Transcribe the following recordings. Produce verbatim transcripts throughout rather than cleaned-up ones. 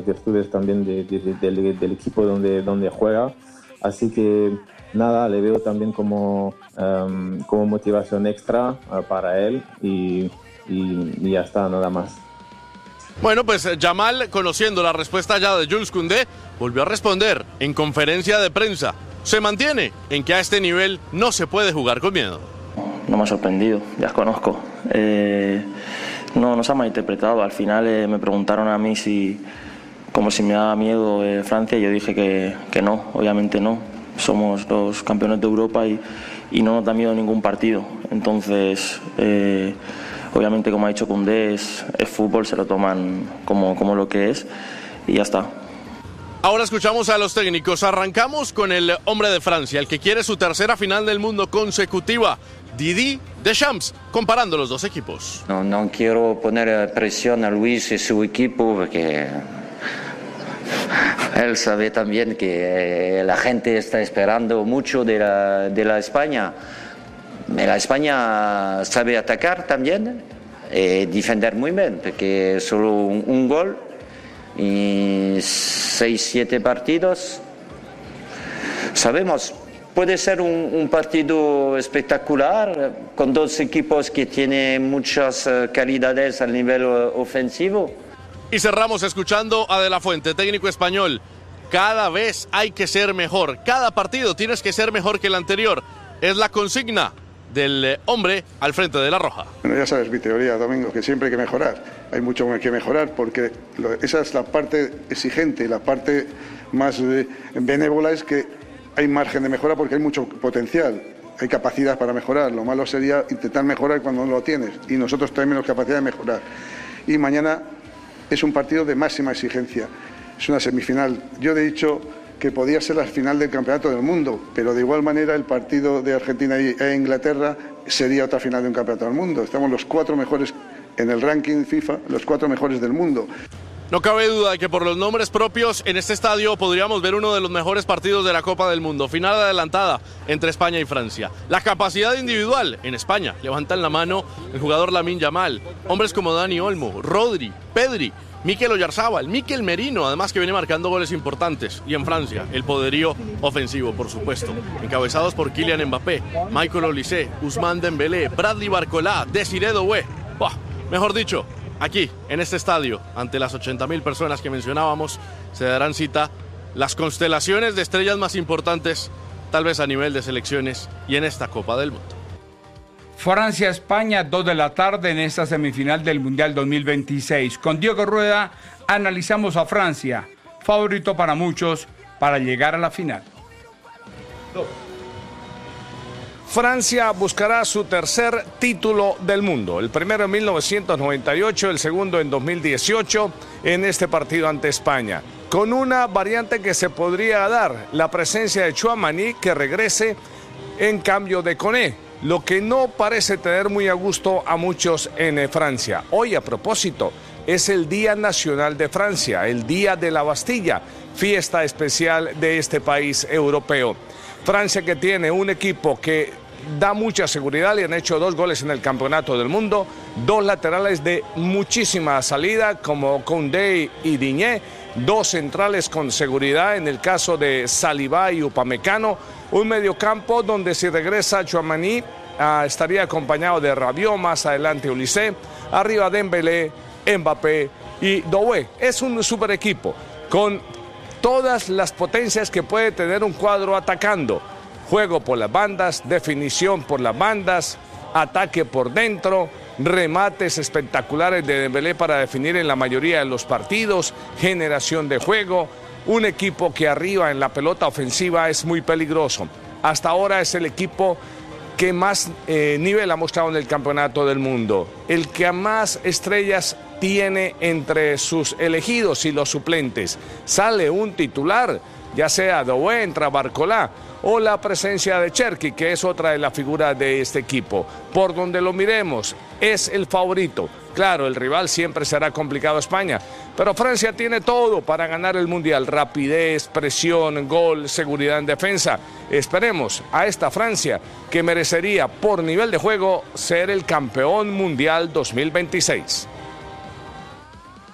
virtudes también de, de, de, del, del equipo donde, donde juega. Así que nada, le veo también como, um, como motivación extra uh, para él y, y, y ya está, nada más. Bueno, pues Yamal, conociendo la respuesta ya de Jules Koundé, volvió a responder en conferencia de prensa. Se mantiene en que a este nivel no se puede jugar con miedo. No me ha sorprendido, ya os conozco. Eh, no, no se ha malinterpretado. Al final eh, me preguntaron a mí si, como si me daba miedo eh, Francia, y yo dije que, que no, obviamente no. Somos los campeones de Europa y, y no nos da miedo ningún partido. Entonces, eh, obviamente, como ha dicho Koundé, es, es fútbol, se lo toman como, como lo que es y ya está. Ahora escuchamos a los técnicos. Arrancamos con el hombre de Francia, el que quiere su tercera final del mundo consecutiva, Didier Deschamps, comparando los dos equipos. No, no quiero poner presión a Luis y su equipo porque él sabe también que la gente está esperando mucho de la, de la España. La España sabe atacar también y defender muy bien, porque solo un, un gol y seis, siete partidos. Sabemos, puede ser un, un partido espectacular con dos equipos que tienen muchas uh, calidades al nivel uh, ofensivo. Y cerramos escuchando a De La Fuente, técnico español. Cada vez hay que ser mejor. Cada partido tienes que ser mejor que el anterior. Es la consigna del hombre al frente de la Roja. Bueno, ya sabes mi teoría, Domingo, que siempre hay que mejorar. Hay mucho que mejorar porque lo, esa es la parte exigente, la parte más eh, benévola es que hay margen de mejora porque hay mucho potencial, hay capacidad para mejorar. Lo malo sería intentar mejorar cuando no lo tienes y nosotros tenemos capacidad de mejorar. Y mañana es un partido de máxima exigencia, es una semifinal. Yo he dicho que podía ser la final del Campeonato del Mundo, pero de igual manera el partido de Argentina e Inglaterra sería otra final de un Campeonato del Mundo. Estamos los cuatro mejores en el ranking FIFA, los cuatro mejores del mundo. No cabe duda de que por los nombres propios en este estadio podríamos ver uno de los mejores partidos de la Copa del Mundo. Final adelantada entre España y Francia. La capacidad individual en España. Levantan la mano el jugador Lamine Yamal. Hombres como Dani Olmo, Rodri, Pedri, Mikel Oyarzabal, Mikel Merino, además que viene marcando goles importantes. Y en Francia, el poderío ofensivo, por supuesto. Encabezados por Kylian Mbappé, Michael Olise, Ousmane Dembélé, Bradley Barcola, Desiré Doué. Bah, mejor dicho, aquí, en este estadio, ante las ochenta mil personas que mencionábamos, se darán cita las constelaciones de estrellas más importantes, tal vez a nivel de selecciones y en esta Copa del Mundo. Francia-España, dos de la tarde en esta semifinal del Mundial dos mil veintiséis. Con Diego Rueda analizamos a Francia, favorito para muchos para llegar a la final. Francia buscará su tercer título del mundo, el primero en mil novecientos noventa y ocho, el segundo en dos mil dieciocho, en este partido ante España, con una variante que se podría dar, la presencia de Tchouaméni que regrese en cambio de Koné, lo que no parece tener muy a gusto a muchos en Francia. Hoy, a propósito, es el Día Nacional de Francia, el Día de la Bastilla, fiesta especial de este país europeo. Francia, que tiene un equipo que da mucha seguridad, le han hecho dos goles en el Campeonato del Mundo, dos laterales de muchísima salida como Koundé y Digne, dos centrales con seguridad en el caso de Saliba y Upamecano, un mediocampo donde si regresa Tchouaméni uh, estaría acompañado de Rabiot, más adelante Olise, arriba Dembélé, Mbappé y Doué. Es un super equipo con todas las potencias que puede tener un cuadro atacando. Juego por las bandas, definición por las bandas, ataque por dentro, remates espectaculares de Dembélé para definir en la mayoría de los partidos, generación de juego, un equipo que arriba en la pelota ofensiva es muy peligroso. Hasta ahora es el equipo que más eh, nivel ha mostrado en el Campeonato del Mundo, el que más estrellas tiene entre sus elegidos y los suplentes. Sale un titular, ya sea Doué, entra Barcola, o la presencia de Cherki, que es otra de las figuras de este equipo. Por donde lo miremos, es el favorito. Claro, el rival siempre será complicado España, pero Francia tiene todo para ganar el Mundial. Rapidez, presión, gol, seguridad en defensa. Esperemos a esta Francia, que merecería por nivel de juego ser el campeón mundial dos mil veintiséis.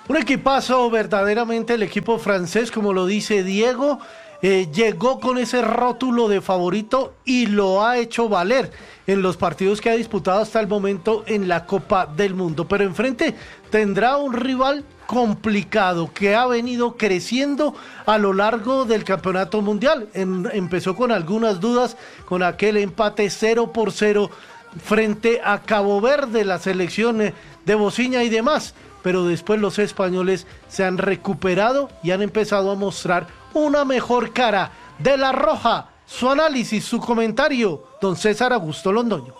Un equipazo verdaderamente el equipo francés, como lo dice Diego, eh, llegó con ese rótulo de favorito y lo ha hecho valer en los partidos que ha disputado hasta el momento en la Copa del Mundo. Pero enfrente tendrá un rival complicado que ha venido creciendo a lo largo del campeonato mundial. En, empezó con algunas dudas con aquel empate cero por cero frente a Cabo Verde, la selección de Bociña y demás. Pero después los españoles se han recuperado y han empezado a mostrar una mejor cara. De la Roja, su análisis, su comentario, don César Augusto Londoño.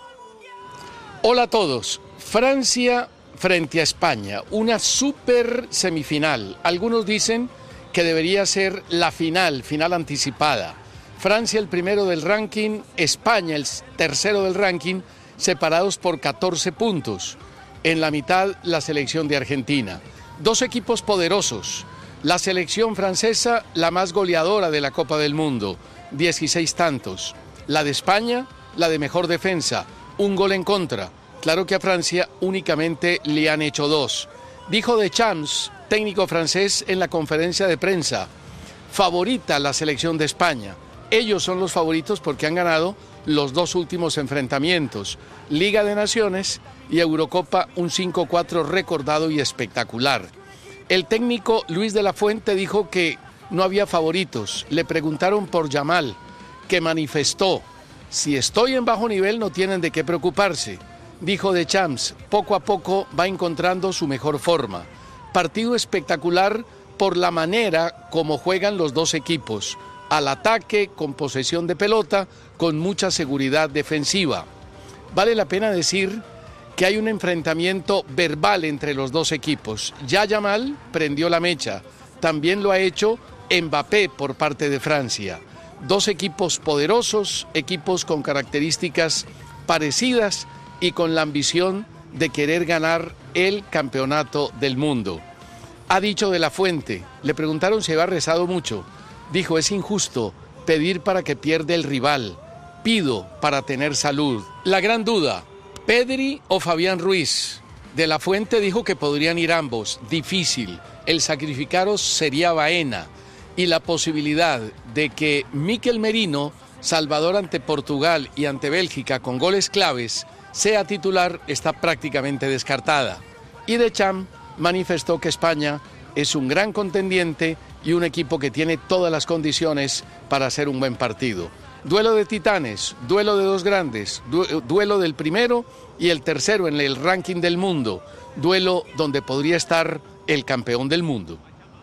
Hola a todos. Francia frente a España, una super semifinal. Algunos dicen que debería ser la final, final anticipada. Francia el primero del ranking, España el tercero del ranking, separados por catorce puntos. En la mitad, la selección de Argentina. Dos equipos poderosos. La selección francesa, la más goleadora de la Copa del Mundo, dieciséis tantos. La de España, la de mejor defensa, un gol en contra. Claro que a Francia únicamente le han hecho dos. Dijo Deschamps, técnico francés, en la conferencia de prensa, favorita la selección de España. Ellos son los favoritos porque han ganado los dos últimos enfrentamientos, Liga de Naciones y Eurocopa, un cinco cuatro recordado y espectacular. El técnico Luis de la Fuente dijo que no había favoritos. Le preguntaron por Yamal, que manifestó, si estoy en bajo nivel no tienen de qué preocuparse. Dijo Deschamps, poco a poco va encontrando su mejor forma. Partido espectacular por la manera como juegan los dos equipos, al ataque, con posesión de pelota, con mucha seguridad defensiva. Vale la pena decir que hay un enfrentamiento verbal entre los dos equipos. Ya Yamal prendió la mecha, también lo ha hecho Mbappé por parte de Francia. Dos equipos poderosos, equipos con características parecidas y con la ambición de querer ganar el campeonato del mundo. Ha dicho de la Fuente, le preguntaron si había rezado mucho, dijo, es injusto pedir para que pierda el rival, pido para tener salud. La gran duda, Pedri o Fabián Ruiz. De la Fuente dijo que podrían ir ambos, difícil, el sacrificaros sería Baena, y la posibilidad de que Mikel Merino, salvador ante Portugal y ante Bélgica con goles claves, sea titular está prácticamente descartada. Y Deschamps manifestó que España es un gran contendiente y un equipo que tiene todas las condiciones para hacer un buen partido. Duelo de titanes, duelo de dos grandes, du- duelo del primero y el tercero en el ranking del mundo, duelo donde podría estar el campeón del mundo.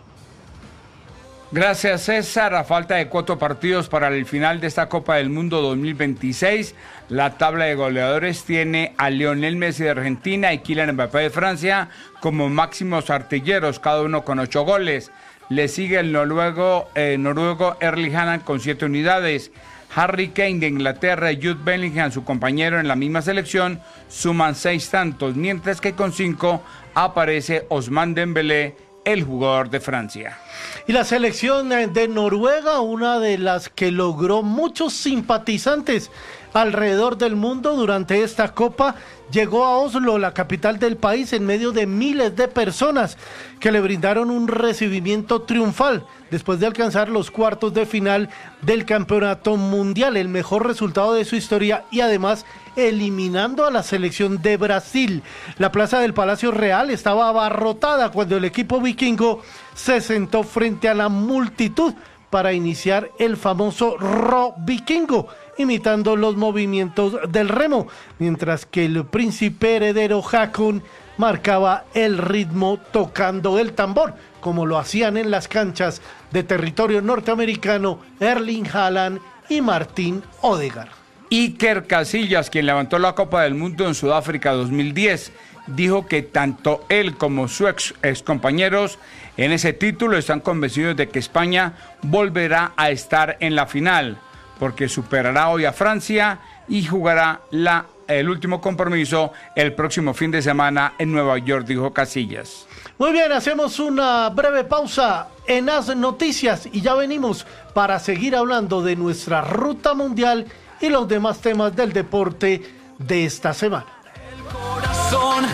Gracias, César. A falta de cuatro partidos para el final de esta Copa del Mundo dos mil veintiséis, la tabla de goleadores tiene a Lionel Messi de Argentina y Kylian Mbappé de Francia como máximos artilleros, cada uno con ocho goles. Le sigue el noruego, eh, noruego Erling Haaland con siete unidades. Harry Kane de Inglaterra y Jude Bellingham, su compañero en la misma selección, suman seis tantos, mientras que con cinco aparece Ousmane Dembélé, el jugador de Francia. Y la selección de Noruega, una de las que logró muchos simpatizantes alrededor del mundo durante esta Copa, llegó a Oslo, la capital del país, en medio de miles de personas que le brindaron un recibimiento triunfal después de alcanzar los cuartos de final del campeonato mundial, el mejor resultado de su historia y además eliminando a la selección de Brasil. La plaza del Palacio Real estaba abarrotada cuando el equipo vikingo se sentó frente a la multitud para iniciar el famoso Ro Vikingo, imitando los movimientos del remo, mientras que el príncipe heredero Haakon marcaba el ritmo tocando el tambor, como lo hacían en las canchas de territorio norteamericano Erling Haaland y Martín Odegaard. Iker Casillas, quien levantó la Copa del Mundo en Sudáfrica dos mil diez, dijo que tanto él como sus ex, ex compañeros en ese título están convencidos de que España volverá a estar en la final, porque superará hoy a Francia y jugará la, el último compromiso el próximo fin de semana en Nueva York, dijo Casillas. Muy bien, hacemos una breve pausa en As Noticias y ya venimos para seguir hablando de nuestra ruta mundial y los demás temas del deporte de esta semana. El corazón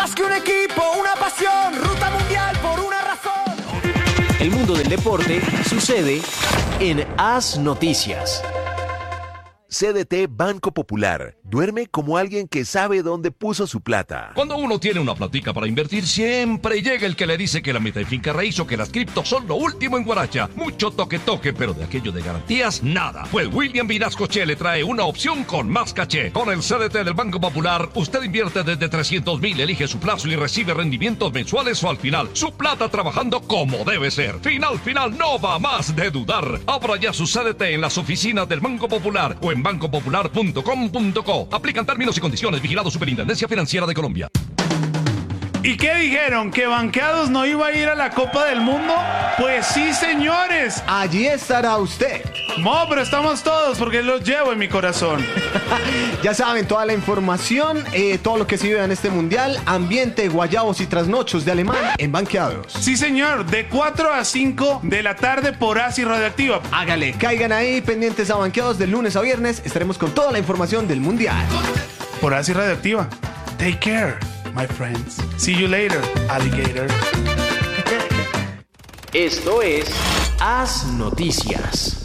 Más que un equipo, una pasión, ruta mundial por una razón. El mundo del deporte sucede en Haz Noticias. C D T Banco Popular. Duerme como alguien que sabe dónde puso su plata. Cuando uno tiene una platica para invertir, siempre llega el que le dice que la meta de finca raíz o que las criptos son lo último en Guaracha. Mucho toque toque, pero de aquello de garantías, nada. Pues William Vinascoche le trae una opción con más caché. Con el C D T del Banco Popular, usted invierte desde trescientos mil, elige su plazo y recibe rendimientos mensuales o al final. Su plata trabajando como debe ser. Final, final, no va más de dudar. Abra ya su C D T en las oficinas del Banco Popular o en banco popular punto com punto co. Aplican términos y condiciones. Vigilado Superintendencia Financiera de Colombia. ¿Y qué dijeron? ¿Que Banqueados no iba a ir a la Copa del Mundo? Pues sí, señores. Allí estará usted. No, pero estamos todos porque los llevo en mi corazón. Ya saben, toda la información, eh, todo lo que se vive en este mundial, ambiente, guayabos y trasnochos de alemán en Banqueados. Sí, señor, de cuatro a cinco de la tarde por Asi Radioactiva. Hágale, caigan ahí pendientes a Banqueados de lunes a viernes. Estaremos con toda la información del mundial. Por Asi Radioactiva. Take care, my friends. See you later, alligator. Esto es Haz Noticias.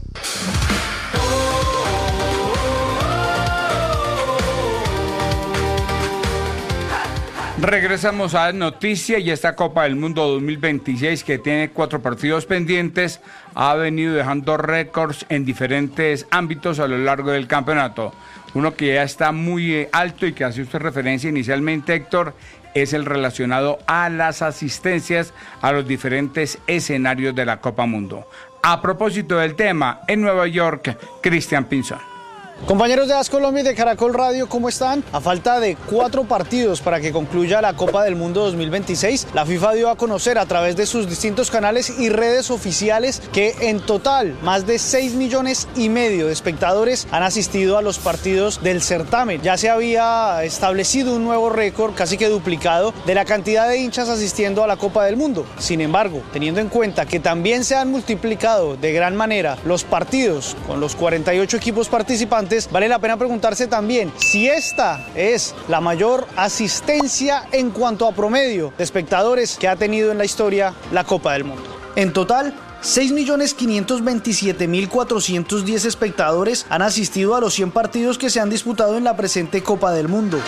Regresamos a Noticias y esta Copa del Mundo dos mil veintiséis, que tiene cuatro partidos pendientes, ha venido dejando récords en diferentes ámbitos a lo largo del campeonato. Uno que ya está muy alto y que hace usted referencia inicialmente, Héctor, es el relacionado a las asistencias a los diferentes escenarios de la Copa Mundo. A propósito del tema, en Nueva York, Cristian Pinzón. Compañeros de Haz Colombia y de Caracol Radio, ¿cómo están? A falta de cuatro partidos para que concluya la Copa del Mundo dos mil veintiséis, la FIFA dio a conocer a través de sus distintos canales y redes oficiales que en total más de seis millones y medio de espectadores han asistido a los partidos del certamen. Ya se había establecido un nuevo récord, casi que duplicado, de la cantidad de hinchas asistiendo a la Copa del Mundo. Sin embargo, teniendo en cuenta que también se han multiplicado de gran manera los partidos con los cuarenta y ocho equipos participantes, vale la pena preguntarse también si esta es la mayor asistencia en cuanto a promedio de espectadores que ha tenido en la historia la Copa del Mundo. En total, seis millones quinientos veintisiete mil cuatrocientos diez espectadores han asistido a los cien partidos que se han disputado en la presente Copa del Mundo.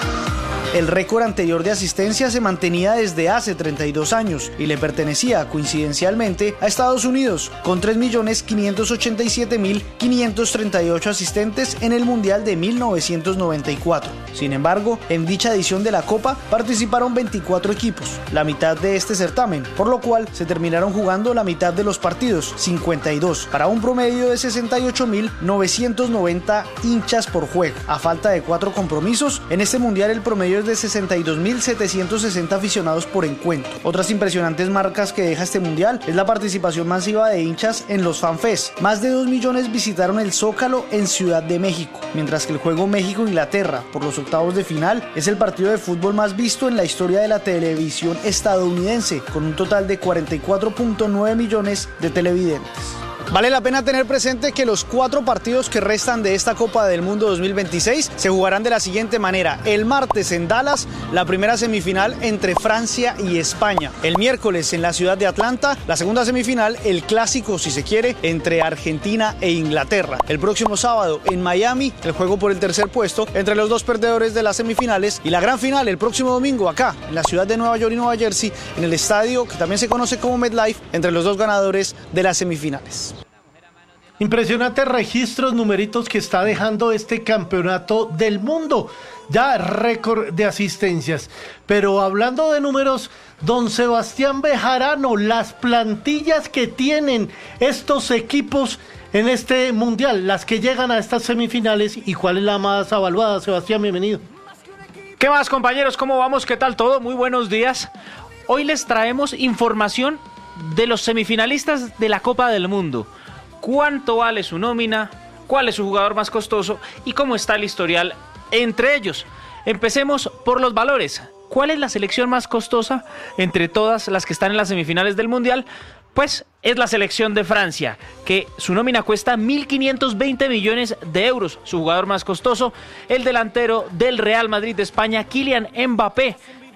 El récord anterior de asistencia se mantenía desde hace treinta y dos años y le pertenecía coincidencialmente a Estados Unidos, con tres millones quinientos ochenta y siete mil quinientos treinta y ocho asistentes en el Mundial de mil novecientos noventa y cuatro. Sin embargo, en dicha edición de la Copa participaron veinticuatro equipos, la mitad de este certamen, por lo cual se terminaron jugando la mitad de los partidos, cincuenta y dos, para un promedio de sesenta y ocho mil novecientos noventa hinchas por juego. A falta de cuatro compromisos, en este Mundial el promedio es de sesenta y dos mil setecientos sesenta aficionados por encuentro. Otras impresionantes marcas que deja este mundial es la participación masiva de hinchas en los FanFest. Más de dos millones visitaron el Zócalo en Ciudad de México, mientras que el juego México-Inglaterra por los octavos de final es el partido de fútbol más visto en la historia de la televisión estadounidense, con un total de cuarenta y cuatro punto nueve millones de televidentes. Vale la pena tener presente que los cuatro partidos que restan de esta Copa del Mundo dos mil veintiséis se jugarán de la siguiente manera. El martes en Dallas, la primera semifinal entre Francia y España. El miércoles en la ciudad de Atlanta, la segunda semifinal, el clásico, si se quiere, entre Argentina e Inglaterra. El próximo sábado en Miami, el juego por el tercer puesto entre los dos perdedores de las semifinales. Y la gran final el próximo domingo acá, en la ciudad de Nueva York y Nueva Jersey, en el estadio que también se conoce como MetLife, entre los dos ganadores de las semifinales. Impresionantes registros, numeritos que está dejando este campeonato del mundo. Ya récord de asistencias. Pero hablando de números, don Sebastián Bejarano, las plantillas que tienen estos equipos en este mundial, las que llegan a estas semifinales, y cuál es la más avaluada. Sebastián, bienvenido. ¿Qué más, compañeros? ¿Cómo vamos? ¿Qué tal todo? Muy buenos días. Hoy les traemos información de los semifinalistas de la Copa del Mundo. ¿Cuánto vale su nómina? ¿Cuál es su jugador más costoso? ¿Y cómo está el historial entre ellos? Empecemos por los valores. ¿Cuál es la selección más costosa entre todas las que están en las semifinales del Mundial? Pues es la selección de Francia, que su nómina cuesta mil quinientos veinte millones de euros. Su jugador más costoso, el delantero del Real Madrid de España, Kylian Mbappé.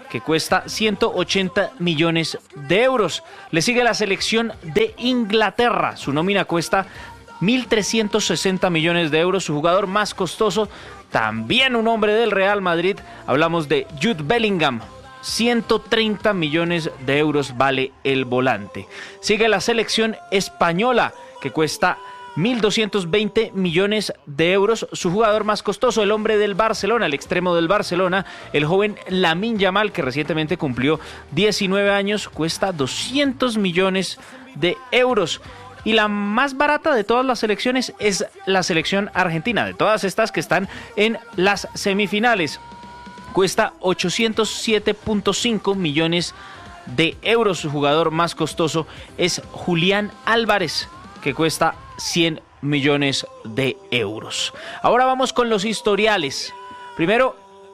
que cuesta ciento ochenta millones de euros. Le sigue la selección de Inglaterra. Su nómina cuesta mil trescientos sesenta millones de euros. Su jugador más costoso, también un hombre del Real Madrid. Hablamos de Jude Bellingham. ciento treinta millones de euros vale el volante. Sigue la selección española, que cuesta mil doscientos veinte millones de euros. Su jugador más costoso, el hombre del Barcelona, el extremo del Barcelona, el joven Lamine Yamal, que recientemente cumplió diecinueve años, cuesta doscientos millones de euros. Y la más barata de todas las selecciones es la selección argentina, de todas estas que están en las semifinales. Cuesta ochocientos siete punto cinco millones de euros. Su jugador más costoso es Julián Álvarez, que cuesta cien millones de euros. Ahora vamos con los historiales. Primero,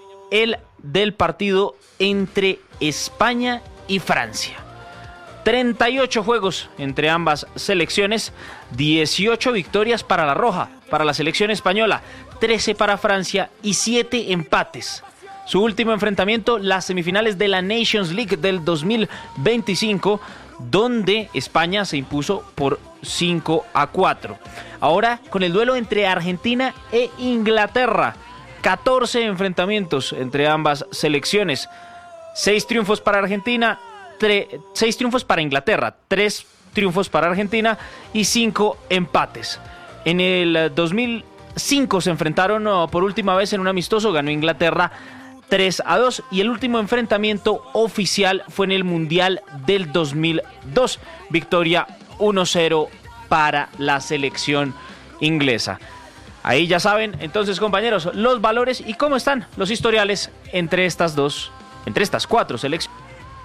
el del partido entre España y Francia. treinta y ocho juegos entre ambas selecciones, dieciocho victorias para la roja, para la selección española, trece para Francia y siete empates. Su último enfrentamiento, las semifinales de la Nations League del dos mil veinticinco, donde España se impuso por cinco a cuatro. Ahora, con el duelo entre Argentina e Inglaterra, catorce enfrentamientos entre ambas selecciones, seis triunfos para Argentina, seis triunfos para Inglaterra, tres triunfos para Argentina y cinco empates. En el dos mil cinco se enfrentaron oh, por última vez en un amistoso, ganó Inglaterra tres a dos, y el último enfrentamiento oficial fue en el Mundial del dos mil dos, victoria uno cero para la selección inglesa. Ahí ya saben, entonces, compañeros, los valores y cómo están los historiales entre estas dos, entre estas cuatro selecciones.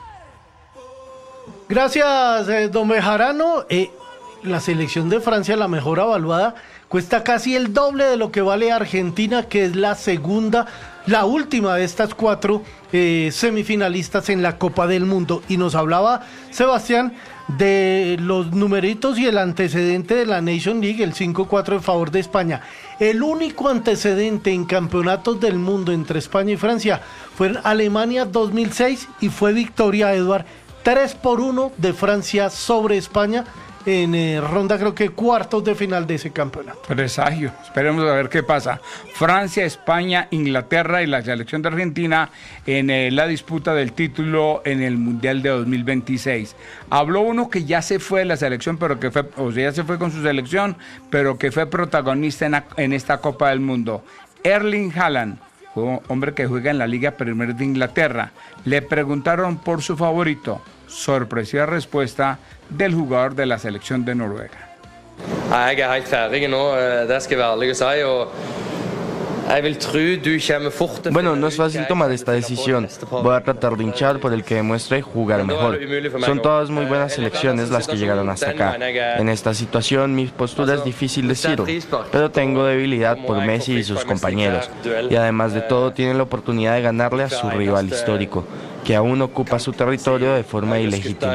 Gracias, eh, don Bejarano. Eh, la selección de Francia, la mejor evaluada, cuesta casi el doble de lo que vale Argentina, que es la segunda, la última de estas cuatro eh, semifinalistas en la Copa del Mundo. Y nos hablaba Sebastián de los numeritos y el antecedente de la Nation League, el cinco cuatro en favor de España. El único antecedente en campeonatos del mundo entre España y Francia fue en Alemania dos mil seis y fue victoria, Eduard, tres por uno de Francia sobre España en eh, ronda, creo que cuartos de final de ese campeonato. Presagio, esperemos a ver qué pasa. Francia, España, Inglaterra y la selección de Argentina en eh, la disputa del título en el Mundial de dos mil veintiséis. Habló uno que ya se fue de la selección, pero que fue, o sea, ya se fue con su selección, pero que fue protagonista en, a, en esta Copa del Mundo. Erling Haaland, un hombre que juega en la Liga Premier de Inglaterra. Le preguntaron por su favorito. Sorpresiva respuesta del jugador de la selección de Noruega. Jeg er helt ferdig nå, det skal jeg være ærlig å si. Og jeg vil tro du kommer fort. Bueno, no es fácil tomar esta decisión. Voy a tratar de hinchar por el que demuestre jugar mejor. Son todas muy buenas selecciones las que llegaron hasta acá. En esta situación mi postura es difícil decirlo, pero tengo debilidad por Messi y sus compañeros. Y además de todo tienen la oportunidad de ganarle a su rival histórico, que aún ocupa su territorio de forma ilegítima.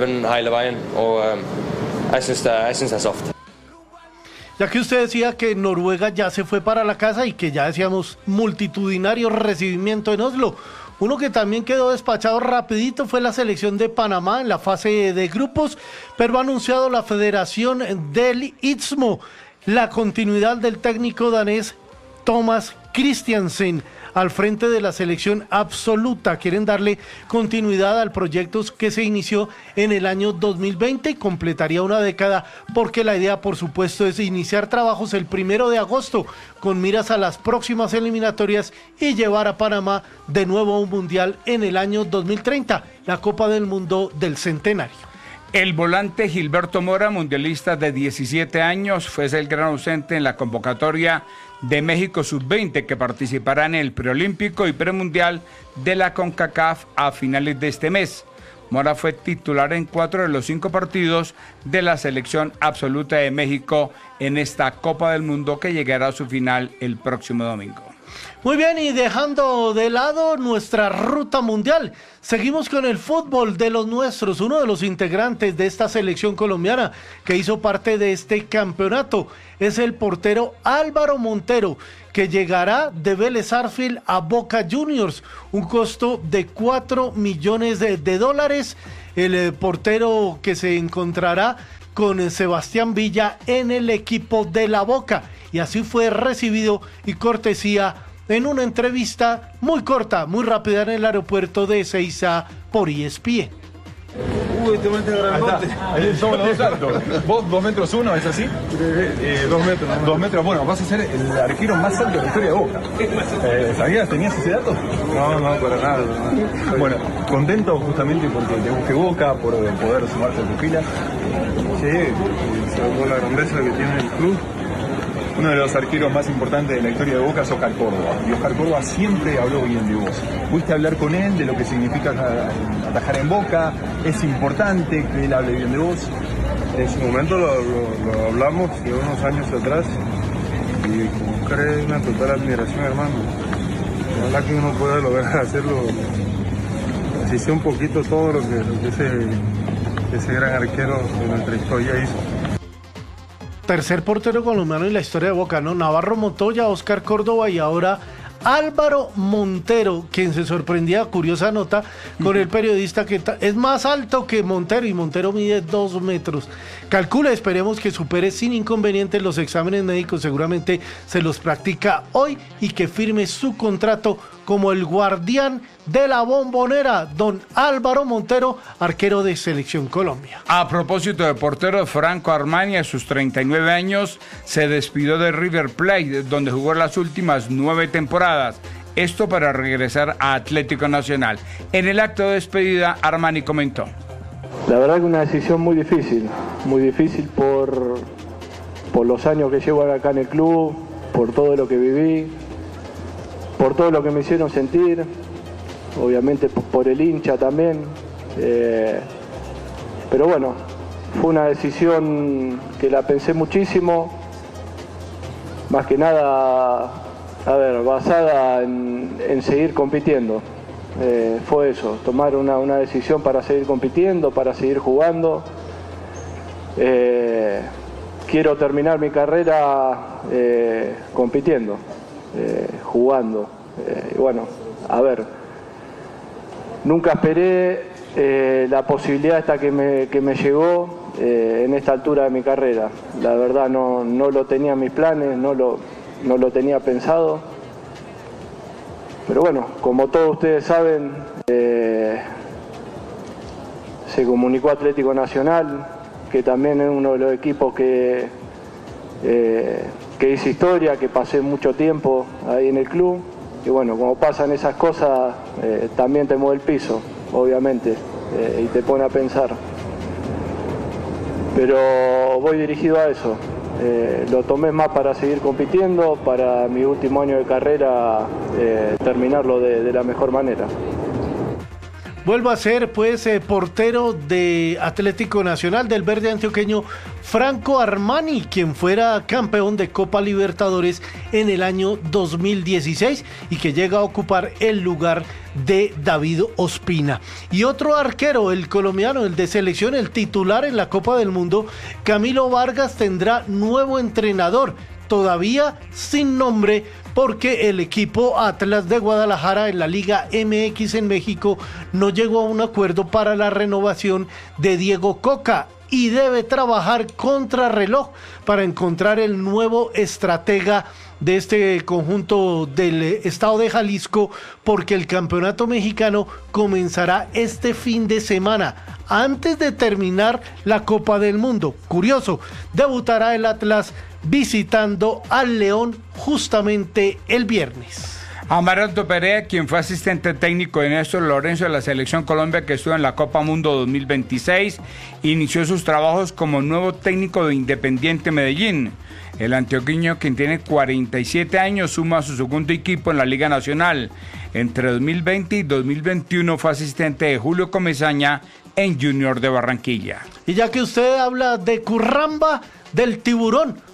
Ya que usted decía que Noruega ya se fue para la casa y que ya decíamos multitudinario recibimiento en Oslo, uno que también quedó despachado rapidito fue la selección de Panamá en la fase de grupos, pero ha anunciado la Federación del Istmo la continuidad del técnico danés Thomas Christiansen al frente de la selección absoluta. Quieren darle continuidad al proyecto que se inició en el año dos mil veinte y completaría una década, porque la idea, por supuesto, es iniciar trabajos el primero de agosto con miras a las próximas eliminatorias y llevar a Panamá de nuevo a un mundial en el año dos mil treinta, la Copa del Mundo del Centenario. El volante Gilberto Mora, mundialista de diecisiete años, fue el gran ausente en la convocatoria de México sub veinte, que participará en el preolímpico y premundial de la CONCACAF a finales de este mes. Mora fue titular en cuatro de los cinco partidos de la selección absoluta de México en esta Copa del Mundo, que llegará a su final el próximo domingo. Muy bien, y dejando de lado nuestra ruta mundial, seguimos con el fútbol de los nuestros. Uno de los integrantes de esta selección colombiana que hizo parte de este campeonato es el portero Álvaro Montero, que llegará de Vélez Sarsfield a Boca Juniors, un costo de cuatro millones de, de dólares. El eh, portero que se encontrará con eh, Sebastián Villa en el equipo de la Boca, y así fue recibido y cortesía en una entrevista muy corta, muy rápida en el aeropuerto de Ezeiza por E S P N. Uy, te metes grandote. Ahí somos los dos altos. Vos dos metros uno, ¿es así? Eh, dos metros. Dos metros. Bueno, vas a ser el arquero más alto de la historia de Boca. Eh, ¿Sabías? ¿Tenías ese dato? No, no, para nada. Bueno, contento justamente porque te busque Boca, por poder sumarse a tu fila. Sí, sobre la grandeza que tiene el club. Uno de los arqueros más importantes de la historia de Boca es Oscar Córdoba. Y Oscar Córdoba siempre habló bien de vos. ¿Pudiste hablar con él de lo que significa atajar en Boca? ¿Es importante que él hable bien de vos? En su momento lo, lo, lo hablamos de unos años atrás. Y con Oscar es una total admiración, hermano. La verdad que uno puede lograr hacerlo. Así sea un poquito todo lo que, lo que ese, ese gran arquero de nuestra historia hizo. Tercer portero colombiano en la historia de Boca, ¿no? Navarro Montoya, Oscar Córdoba y ahora Álvaro Montero, quien se sorprendía, curiosa nota, con el periodista que es más alto que Montero, y Montero mide dos metros. Calcula, esperemos que supere sin inconvenientes los exámenes médicos, seguramente se los practica hoy, y que firme su contrato como el guardián de la Bombonera, don Álvaro Montero, arquero de Selección Colombia. A propósito de portero, Franco Armani, a sus treinta y nueve años, se despidió de River Plate, donde jugó las últimas nueve temporadas. Esto para regresar a Atlético Nacional. En el acto de despedida, Armani comentó: la verdad que una decisión muy difícil, muy difícil por, por los años que llevo acá en el club, por todo lo que viví, por todo lo que me hicieron sentir, obviamente por el hincha también, eh, pero bueno, fue una decisión que la pensé muchísimo, más que nada, a ver, basada en, en seguir compitiendo. Eh, fue eso, tomar una, una decisión para seguir compitiendo, para seguir jugando. Eh, quiero terminar mi carrera eh, compitiendo, eh, jugando. Eh, y bueno, a ver, nunca esperé eh, la posibilidad esta que me, que me llegó eh, en esta altura de mi carrera. La verdad no, no lo tenía en mis planes, no lo, no lo tenía pensado. Pero bueno, como todos ustedes saben, eh, se comunicó Atlético Nacional, que también es uno de los equipos que, eh, que hice historia, que pasé mucho tiempo ahí en el club. Y bueno, como pasan esas cosas, eh, también te mueve el piso, obviamente, eh, y te pone a pensar. Pero voy dirigido a eso. Eh, lo tomé más para seguir compitiendo, para mi último año de carrera eh, terminarlo de, de la mejor manera. Vuelvo a ser pues eh, portero de Atlético Nacional, del verde antioqueño, Franco Armani, quien fuera campeón de Copa Libertadores en el año dos mil dieciséis y que llega a ocupar el lugar de David Ospina. Y otro arquero, el colombiano, el de selección, el titular en la Copa del Mundo, Camilo Vargas, tendrá nuevo entrenador, todavía sin nombre, porque el equipo Atlas de Guadalajara en la Liga M X en México no llegó a un acuerdo para la renovación de Diego Coca y debe trabajar contra reloj para encontrar el nuevo estratega de este conjunto del estado de Jalisco, porque el campeonato mexicano comenzará este fin de semana, antes de terminar la Copa del Mundo. Curioso, debutará el Atlas visitando al León justamente el viernes. Amaranto Perea, quien fue asistente técnico de Néstor Lorenzo de la Selección Colombia, que estuvo en la Copa Mundo dos mil veintiséis, inició sus trabajos como nuevo técnico de Independiente Medellín. El antioqueño, quien tiene cuarenta y siete años, suma a su segundo equipo en la Liga Nacional. Entre dos mil veinte y dos mil veintiuno fue asistente de Julio Comesaña en Junior de Barranquilla. Y ya que usted habla de Curramba, del Tiburón,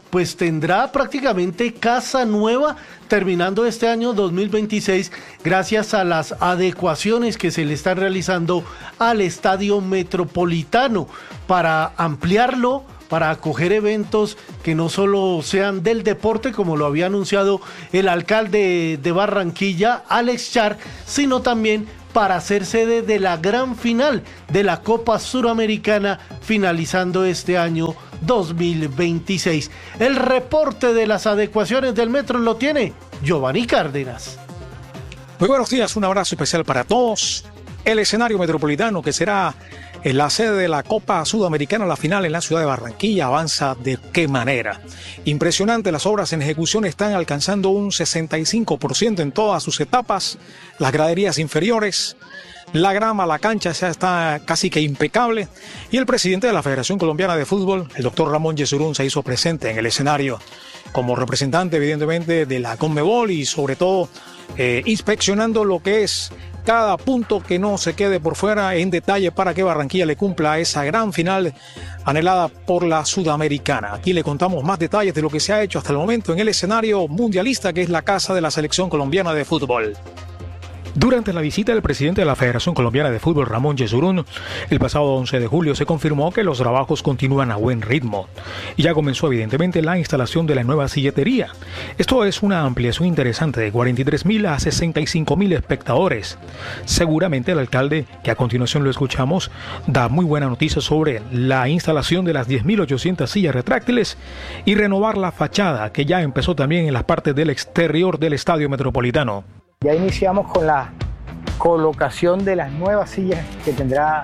pues tendrá prácticamente casa nueva terminando este año dos mil veintiséis gracias a las adecuaciones que se le están realizando al Estadio Metropolitano para ampliarlo, para acoger eventos que no solo sean del deporte, como lo había anunciado el alcalde de Barranquilla, Alex Char, sino también para ser sede de la gran final de la Copa Suramericana finalizando este año dos mil veintiséis. El reporte de las adecuaciones del metro lo tiene Giovanni Cárdenas. Muy buenos días, un abrazo especial para todos. El escenario metropolitano, que será en la sede de la Copa Sudamericana, la final en la ciudad de Barranquilla, avanza de qué manera. Impresionante, las obras en ejecución están alcanzando un sesenta y cinco por ciento en todas sus etapas, las graderías inferiores, la grama, la cancha ya está casi que impecable, y el presidente de la Federación Colombiana de Fútbol, el doctor Ramón Yesurún, se hizo presente en el escenario como representante evidentemente de la Conmebol y sobre todo eh, inspeccionando lo que es cada punto, que no se quede por fuera en detalle para que Barranquilla le cumpla esa gran final anhelada por la Sudamericana. Aquí le contamos más detalles de lo que se ha hecho hasta el momento en el escenario mundialista, que es la casa de la Selección Colombiana de Fútbol. Durante la visita del presidente de la Federación Colombiana de Fútbol, Ramón Yesurún, el pasado once de julio se confirmó que los trabajos continúan a buen ritmo y ya comenzó evidentemente la instalación de la nueva silletería. Esto es una ampliación interesante de cuarenta y tres mil a sesenta y cinco mil espectadores. Seguramente el alcalde, que a continuación lo escuchamos, da muy buena noticia sobre la instalación de las diez mil ochocientas sillas retráctiles y renovar la fachada, que ya empezó también en las partes del exterior del Estadio Metropolitano. Ya iniciamos con la colocación de las nuevas sillas que tendrá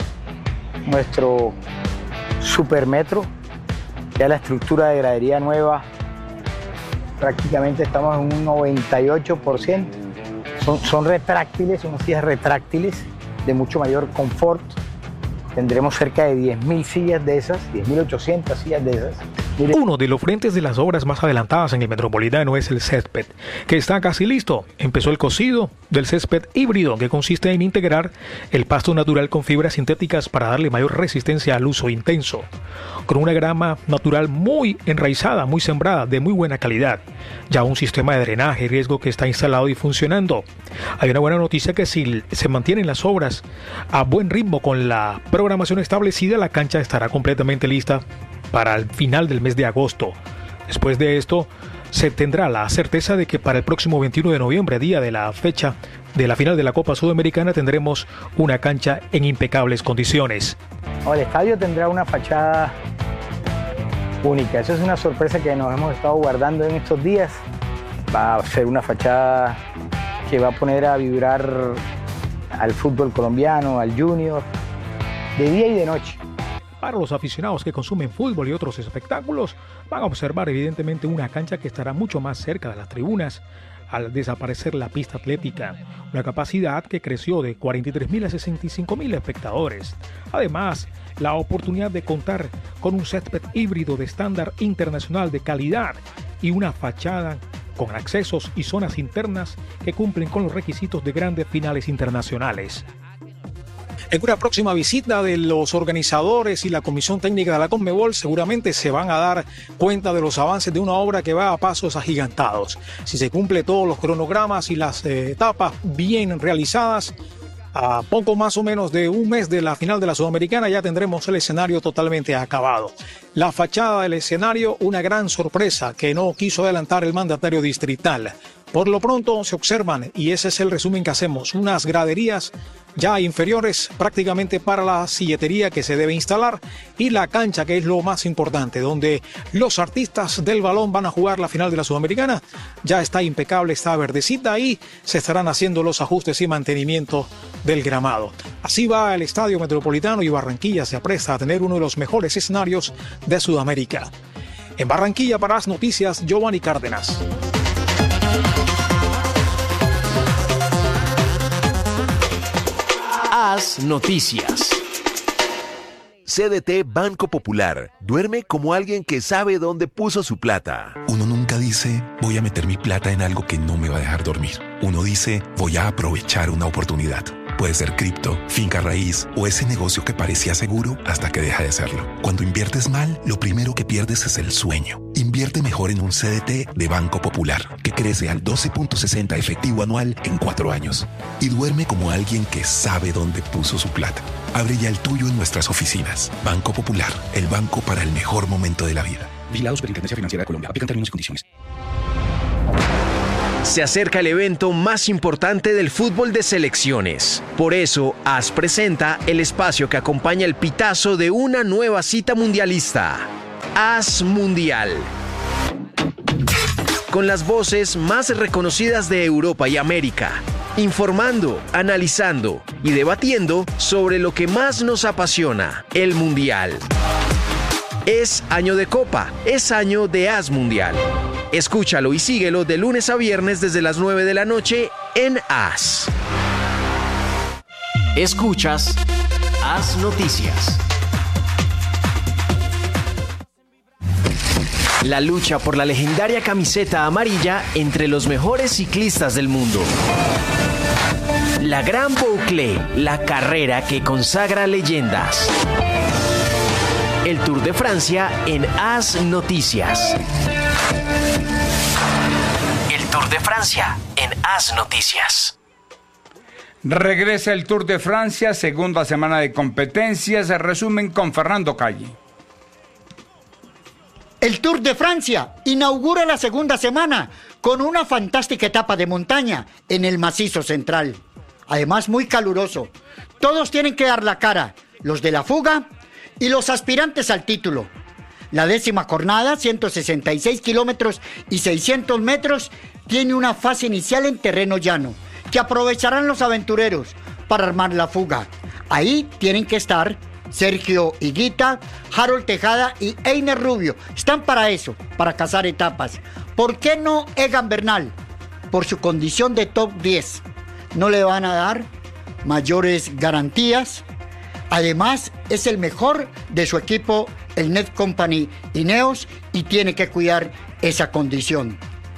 nuestro supermetro. Ya la estructura de gradería nueva, prácticamente estamos en un noventa y ocho por ciento. Son, son retráctiles, son sillas retráctiles de mucho mayor confort. Tendremos cerca de diez mil sillas de esas, diez mil ochocientas sillas de esas. Mire. Uno de los frentes de las obras más adelantadas en el Metropolitano es el césped, que está casi listo. Empezó el cosido del césped híbrido, que consiste en integrar el pasto natural con fibras sintéticas para darle mayor resistencia al uso intenso, con una grama natural muy enraizada, muy sembrada, de muy buena calidad. Ya un sistema de drenaje y riesgo que está instalado y funcionando. Hay una buena noticia, que si se mantienen las obras a buen ritmo con la programación establecida, la cancha estará completamente lista para el final del mes de agosto. Después de esto, se tendrá la certeza de que para el próximo veintiuno de noviembre, día de la fecha de la final de la Copa Sudamericana, tendremos una cancha en impecables condiciones. El estadio tendrá una fachada única. Eso es una sorpresa que nos hemos estado guardando en estos días. Va a ser una fachada que va a poner a vibrar al fútbol colombiano, al junior, de día y de noche. Para los aficionados que consumen fútbol y otros espectáculos, van a observar evidentemente una cancha que estará mucho más cerca de las tribunas al desaparecer la pista atlética, una capacidad que creció de cuarenta y tres mil a sesenta y cinco mil espectadores. Además, la oportunidad de contar con un césped híbrido de estándar internacional de calidad y una fachada con accesos y zonas internas que cumplen con los requisitos de grandes finales internacionales. En una próxima visita de los organizadores y la Comisión Técnica de la Conmebol, seguramente se van a dar cuenta de los avances de una obra que va a pasos agigantados. Si se cumple todos los cronogramas y las eh, etapas bien realizadas, a poco más o menos de un mes de la final de la Sudamericana ya tendremos el escenario totalmente acabado. La fachada del escenario, una gran sorpresa que no quiso adelantar el mandatario distrital. Por lo pronto se observan, y ese es el resumen que hacemos, unas graderías ya inferiores prácticamente para la silletería que se debe instalar, y la cancha, que es lo más importante, donde los artistas del balón van a jugar la final de la Sudamericana. Ya está impecable, está verdecita, y se estarán haciendo los ajustes y mantenimiento del gramado. Así va el Estadio Metropolitano, y Barranquilla se apresta a tener uno de los mejores escenarios de Sudamérica. En Barranquilla, para las noticias, Giovanni Cárdenas. Haz noticias. C D T Banco Popular. Duerme como alguien que sabe dónde puso su plata. Uno nunca dice, voy a meter mi plata en algo que no me va a dejar dormir. Uno dice, voy a aprovechar una oportunidad. Puede ser cripto, finca raíz o ese negocio que parecía seguro hasta que deja de serlo. Cuando inviertes mal, lo primero que pierdes es el sueño. Invierte mejor en un C D T de Banco Popular, que crece al doce punto sesenta efectivo anual en cuatro años. Y duerme como alguien que sabe dónde puso su plata. Abre ya el tuyo en nuestras oficinas. Banco Popular, el banco para el mejor momento de la vida. Vigilado Superintendencia Financiera de Colombia. Aplican términos y condiciones. Se acerca el evento más importante del fútbol de selecciones. Por eso, A S presenta el espacio que acompaña el pitazo de una nueva cita mundialista. A S Mundial. Con las voces más reconocidas de Europa y América. Informando, analizando y debatiendo sobre lo que más nos apasiona, el Mundial. Es año de Copa, es año de A S Mundial. Escúchalo y síguelo de lunes a viernes desde las nueve de la noche en A S. Escuchas A S Noticias. La lucha por la legendaria camiseta amarilla entre los mejores ciclistas del mundo. La Gran Boucle, la carrera que consagra leyendas. El Tour de Francia en A S Noticias. El Tour de Francia en A S Noticias. Regresa el Tour de Francia, segunda semana de competencias. Se resumen con Fernando Calle. El Tour de Francia inaugura la segunda semana con una fantástica etapa de montaña en el macizo central. Además, muy caluroso. Todos tienen que dar la cara, los de la fuga y los aspirantes al título. La décima jornada, ciento sesenta y seis kilómetros y seiscientos metros, tiene una fase inicial en terreno llano, que aprovecharán los aventureros para armar la fuga. Ahí tienen que estar Sergio Higuita, Harold Tejada y Einer Rubio. Están para eso, para cazar etapas. ¿Por qué no Egan Bernal? Por su condición de top diez. No le van a dar mayores garantías. Además, es el mejor de su equipo, el Net Company Ineos, y tiene que cuidar esa condición.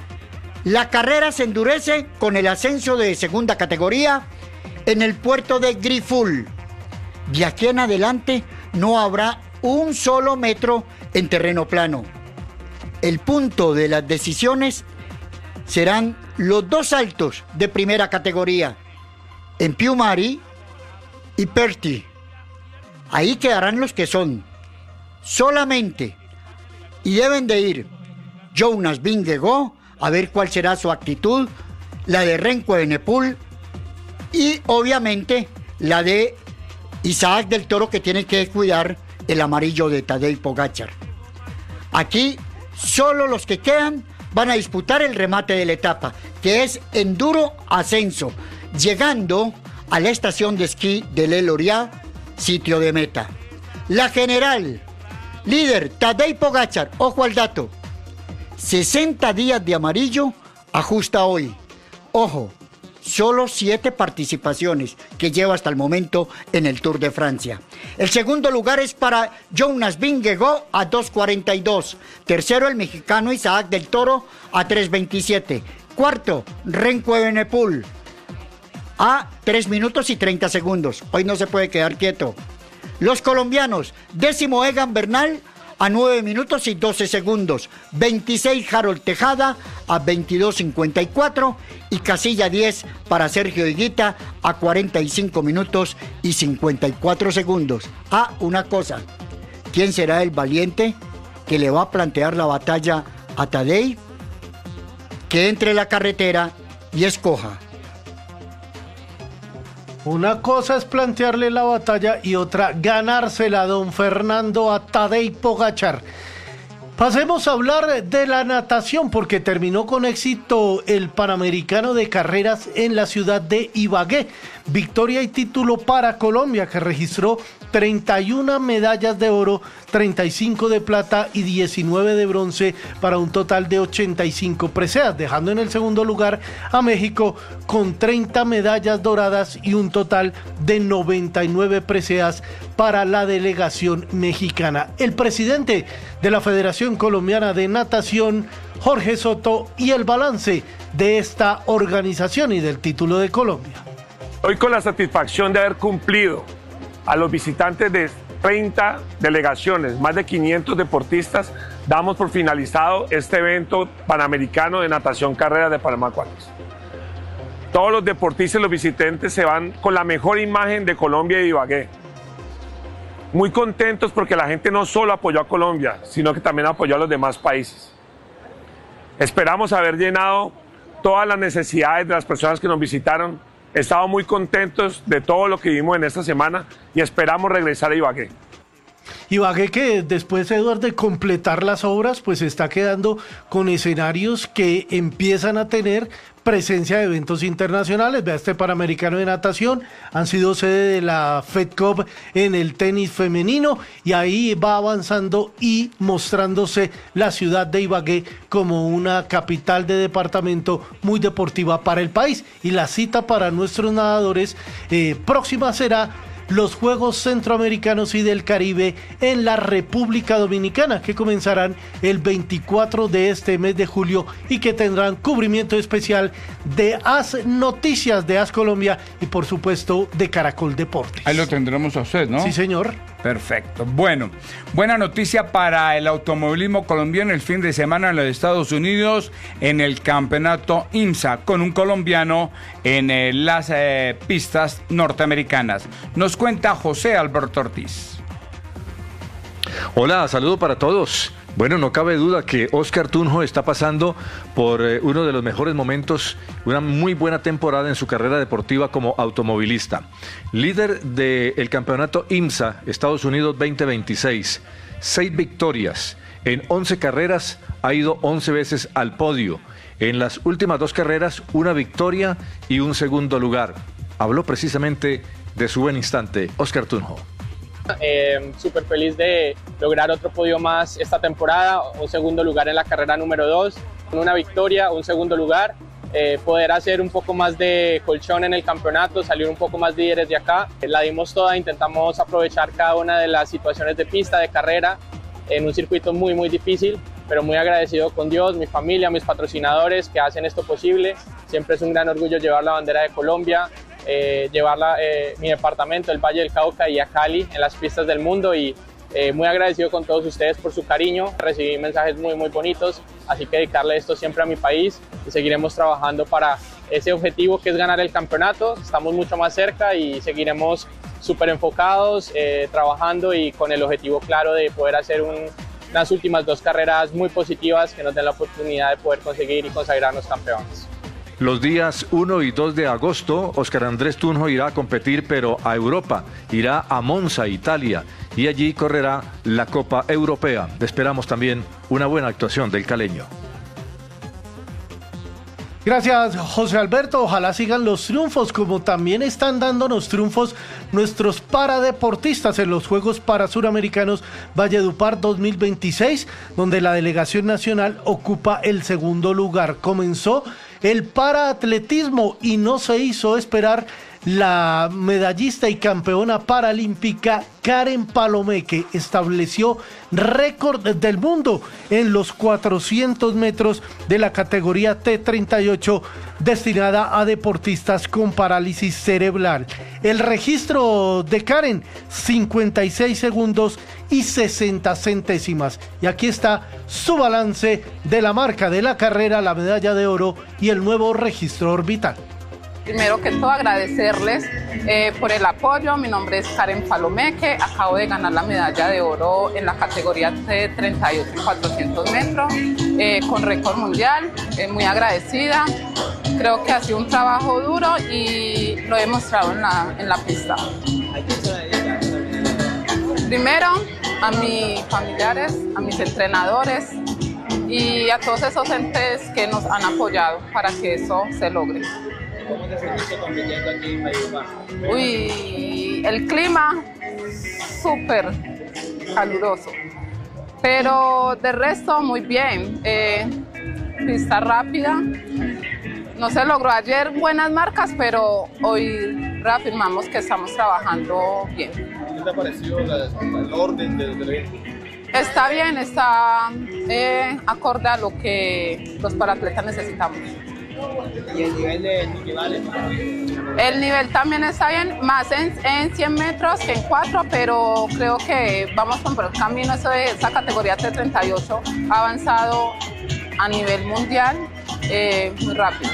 La carrera se endurece con el ascenso de segunda categoría en el puerto de Griful. De aquí en adelante no habrá un solo metro en terreno plano. El punto de las decisiones serán los dos saltos de primera categoría, en Piumari y Perti. Ahí quedarán los que son solamente, y deben de ir Jonas Vingegaard, a ver cuál será su actitud, la de Renko Evenepoel y obviamente la de Isaac del Toro, que tiene que cuidar el amarillo de Tadej Pogačar. Aquí solo los que quedan van a disputar el remate de la etapa, que es enduro ascenso, llegando a la estación de esquí de Le Loriat, sitio de meta. La general, líder Tadej Pogačar, ojo al dato, sesenta días de amarillo, ajusta hoy. Ojo, solo siete participaciones que lleva hasta el momento en el Tour de Francia. El segundo lugar es para Jonas Vingegaard a dos cuarenta y dos. Tercero, el mexicano Isaac del Toro a tres veintisiete. Cuarto, Renko Evenepoel a tres minutos y treinta segundos. Hoy no se puede quedar quieto. Los colombianos, décimo Egan Bernal a nueve minutos y doce segundos. veintiséis Harold Tejada a veintidós cincuenta y cuatro. Y casilla diez para Sergio Higuita a cuarenta y cinco minutos y cincuenta y cuatro segundos. Ah, una cosa. ¿Quién será el valiente que le va a plantear la batalla a Tadej? Que entre la carretera y escoja. Una cosa es plantearle la batalla y otra ganársela, don Fernando, a Tadej Pogačar. Pasemos a hablar de la natación, porque terminó con éxito el Panamericano de Carreras en la ciudad de Ibagué. Victoria y título para Colombia, que registró treinta y una medallas de oro, treinta y cinco de plata y diecinueve de bronce, para un total de ochenta y cinco preseas, dejando en el segundo lugar a México con treinta medallas doradas y un total de noventa y nueve preseas para la delegación mexicana. El presidente de la Federación Colombiana de Natación, Jorge Soto, y el balance de esta organización y del título de Colombia. Hoy, con la satisfacción de haber cumplido a los visitantes de treinta delegaciones, más de quinientos deportistas, damos por finalizado este evento panamericano de natación carrera de Panamá Aquatics. Todos los deportistas y los visitantes se van con la mejor imagen de Colombia y de Ibagué. Muy contentos porque la gente no solo apoyó a Colombia, sino que también apoyó a los demás países. Esperamos haber llenado todas las necesidades de las personas que nos visitaron. Estamos muy contentos de todo lo que vimos en esta semana y esperamos regresar a Ibagué. Ibagué, que después, Eduardo, de completar las obras, pues está quedando con escenarios que empiezan a tener presencia de eventos internacionales. Vea, este Panamericano de Natación, han sido sede de la Fed Cup en el tenis femenino, y ahí va avanzando y mostrándose la ciudad de Ibagué como una capital de departamento muy deportiva para el país. Y la cita para nuestros nadadores eh, próxima será los Juegos Centroamericanos y del Caribe en la República Dominicana, que comenzarán el veinticuatro de este mes de julio y que tendrán cubrimiento especial de As Noticias, de As Colombia y por supuesto de Caracol Deportes. Ahí lo tendremos a usted, ¿no? Sí, señor. Perfecto. Bueno, buena noticia para el automovilismo colombiano el fin de semana en los Estados Unidos en el campeonato IMSA, con un colombiano en eh, las eh, pistas norteamericanas. Nos cuenta José Alberto Ortiz. Hola, saludo para todos. Bueno, no cabe duda que Oscar Tunjo está pasando por eh, uno de los mejores momentos, una muy buena temporada en su carrera deportiva como automovilista. Líder del campeonato IMSA Estados Unidos veinte veintiséis, seis victorias, en once carreras ha ido once veces al podio. En las últimas dos carreras, una victoria y un segundo lugar. Habló precisamente de su buen instante, Oscar Tunjo. Eh, súper feliz de lograr otro podio más esta temporada, un segundo lugar en la carrera número dos, una victoria, un segundo lugar, eh, poder hacer un poco más de colchón en el campeonato, salir un poco más líderes de acá. La dimos toda, intentamos aprovechar cada una de las situaciones de pista, de carrera, en un circuito muy muy difícil, pero muy agradecido con Dios, mi familia, mis patrocinadores que hacen esto posible. Siempre es un gran orgullo llevar la bandera de Colombia, Eh, llevarla eh, mi departamento, el Valle del Cauca, y a Cali en las pistas del mundo, y eh, muy agradecido con todos ustedes por su cariño. Recibí mensajes muy muy bonitos, así que dedicarle esto siempre a mi país, y seguiremos trabajando para ese objetivo que es ganar el campeonato. Estamos mucho más cerca y seguiremos súper enfocados, eh, trabajando y con el objetivo claro de poder hacer un, unas últimas dos carreras muy positivas que nos den la oportunidad de poder conseguir y consagrarnos campeones. Los días uno y dos de agosto, Oscar Andrés Tunjo irá a competir, pero a Europa. Irá a Monza, Italia, y allí correrá la Copa Europea. Esperamos también una buena actuación del caleño. Gracias, José Alberto. Ojalá sigan los triunfos, como también están dándonos triunfos nuestros paradeportistas en los Juegos Parasuramericanos Valledupar dos mil veintiséis, donde la delegación nacional ocupa el segundo lugar. Comenzó el paraatletismo y no se hizo esperar la medallista y campeona paralímpica Karen Palomé, que estableció récord del mundo en los cuatrocientos metros de la categoría T treinta y ocho destinada a deportistas con parálisis cerebral. El registro de Karen, cincuenta y seis segundos y sesenta centésimas. Y aquí está su balance de la marca de la carrera, la medalla de oro y el nuevo registro orbital. Primero que todo, agradecerles eh, por el apoyo. Mi nombre es Karen Palomé, que acabo de ganar la medalla de oro en la categoría T treinta y ocho y cuatrocientos metros, eh, con récord mundial. Eh, muy agradecida. Creo que ha sido un trabajo duro y lo he demostrado en la, en la pista. Primero, a mis familiares, a mis entrenadores y a todos esos entes que nos han apoyado para que eso se logre. ¿Cómo te sentiste compitiendo aquí en Valledupar? Uy, el clima súper caluroso, pero de resto muy bien. Eh, pista rápida, no se logró ayer buenas marcas, pero hoy reafirmamos que estamos trabajando bien. ¿Qué te ha parecido la, el orden del evento? Está bien, está eh, acorde a lo que los paratletas necesitamos. ¿Y el nivel de individuales? El nivel también está bien, más en, en cien metros que en cuatro, pero creo que vamos por el camino. Eso de esa categoría T treinta y ocho ha avanzado a nivel mundial eh, muy rápido.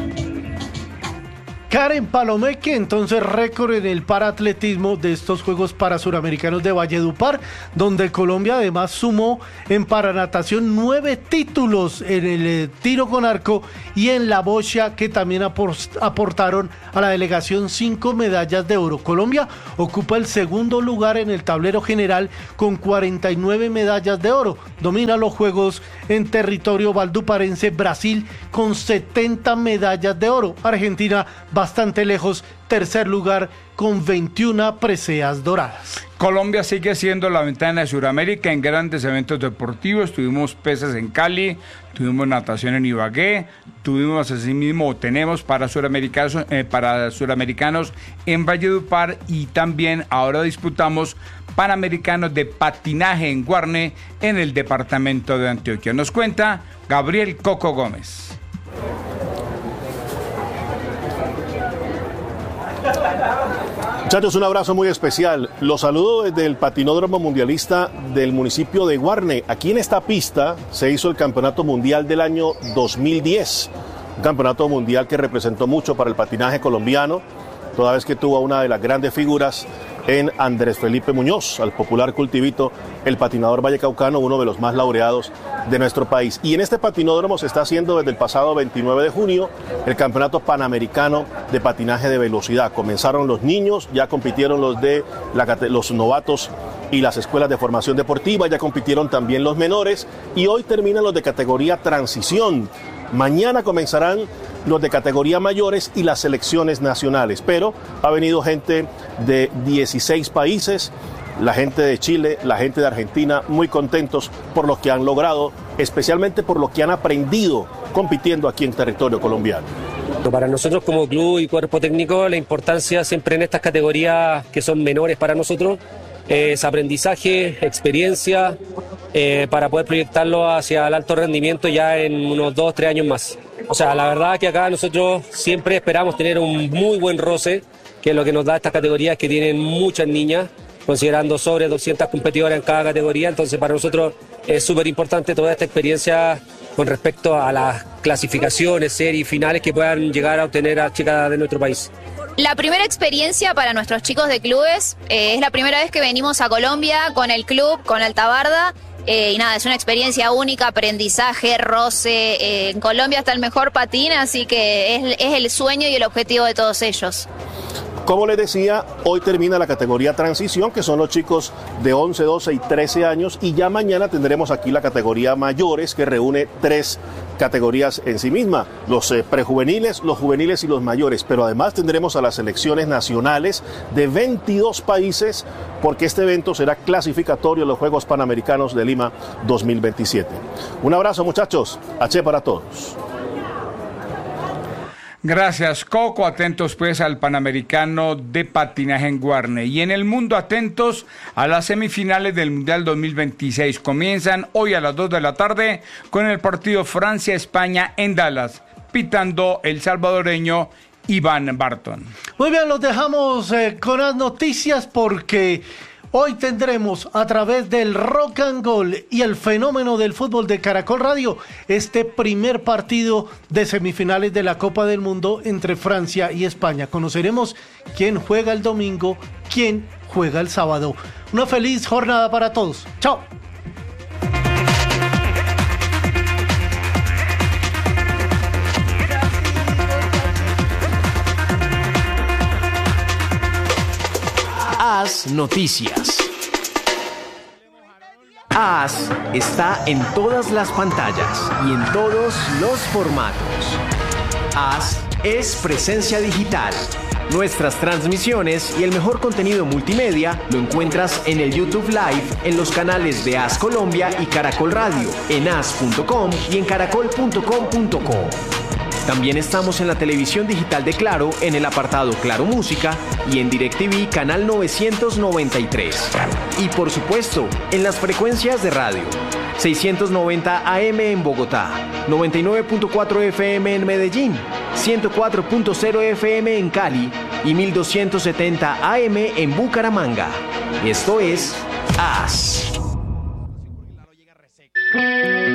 Karen Palomeque, entonces récord en el paraatletismo de estos Juegos Parasuramericanos de Valledupar, donde Colombia además sumó en paranatación nueve títulos en el eh, tiro con arco y en la bocha, que también aportaron a la delegación cinco medallas de oro. Colombia ocupa el segundo lugar en el tablero general con cuarenta y nueve medallas de oro. Domina los Juegos en territorio valduparense Brasil con setenta medallas de oro. Argentina bastante lejos, tercer lugar con veintiuna preseas doradas. Colombia sigue siendo la ventana de Sudamérica en grandes eventos deportivos. Tuvimos pesas en Cali, tuvimos natación en Ibagué, tuvimos asimismo, tenemos para suramericanos, eh, para suramericanos en Valledupar, y también ahora disputamos Panamericanos de patinaje en Guarne en el departamento de Antioquia. Nos cuenta Gabriel Coco Gómez. Muchachos, un abrazo muy especial. Los saludo desde el patinódromo mundialista del municipio de Guarne. Aquí en esta pista se hizo el campeonato mundial del año dos mil diez. Un campeonato mundial que representó mucho para el patinaje colombiano, toda vez que tuvo una de las grandes figuras en Andrés Felipe Muñoz, al popular cultivito, el patinador vallecaucano, uno de los más laureados de nuestro país. Y en este patinódromo se está haciendo desde el pasado veintinueve de junio el Campeonato Panamericano de Patinaje de Velocidad. Comenzaron los niños, ya compitieron los de la, los novatos y las escuelas de formación deportiva, ya compitieron también los menores, y hoy terminan los de categoría transición. Mañana comenzarán los de categoría mayores y las selecciones nacionales, pero ha venido gente de dieciséis países, la gente de Chile, la gente de Argentina, muy contentos por lo que han logrado, especialmente por lo que han aprendido compitiendo aquí en territorio colombiano. Para nosotros como club y cuerpo técnico, la importancia siempre en estas categorías que son menores para nosotros es aprendizaje, experiencia, eh, para poder proyectarlo hacia el alto rendimiento ya en unos dos, tres años más. O sea, la verdad que acá nosotros siempre esperamos tener un muy buen roce, que es lo que nos da estas categorías que tienen muchas niñas, considerando sobre doscientas competidoras en cada categoría. Entonces para nosotros es súper importante toda esta experiencia con respecto a las clasificaciones, series, finales que puedan llegar a obtener a chicas de nuestro país. La primera experiencia para nuestros chicos de clubes, eh, es la primera vez que venimos a Colombia con el club, con Altabarda, eh, y nada, es una experiencia única, aprendizaje, roce, eh, en Colombia está el mejor patín, así que es, es el sueño y el objetivo de todos ellos. Como les decía, hoy termina la categoría transición, que son los chicos de once, doce y trece años, y ya mañana tendremos aquí la categoría mayores, que reúne tres categorías en sí misma, los eh, prejuveniles, los juveniles y los mayores, pero además tendremos a las selecciones nacionales de veintidós países, porque este evento será clasificatorio a los Juegos Panamericanos de Lima dos mil veintisiete. Un abrazo, muchachos, H para todos. Gracias, Coco. Atentos pues al Panamericano de patinaje en Guarne. Y en el mundo, atentos a las semifinales del Mundial dos mil veintiséis. Comienzan hoy a las dos de la tarde con el partido Francia-España en Dallas, pitando el salvadoreño Iván Barton. Muy bien, los dejamos eh, con las noticias, porque hoy tendremos a través del Rock and Gold y el fenómeno del fútbol de Caracol Radio este primer partido de semifinales de la Copa del Mundo entre Francia y España. Conoceremos quién juega el domingo, quién juega el sábado. Una feliz jornada para todos. Chao. Haz Noticias. Haz está en todas las pantallas y en todos los formatos. Haz es presencia digital. Nuestras transmisiones y el mejor contenido multimedia lo encuentras en el YouTube Live, en los canales de Haz Colombia y Caracol Radio, en haz punto com y en caracol punto com punto co. También estamos en la televisión digital de Claro, en el apartado Claro Música, y en DirecTV canal novecientos noventa y tres. Y por supuesto, en las frecuencias de radio. seiscientos noventa A M en Bogotá, noventa y nueve punto cuatro F M en Medellín, ciento cuatro punto cero F M en Cali y mil doscientos setenta A M en Bucaramanga. Esto es A S.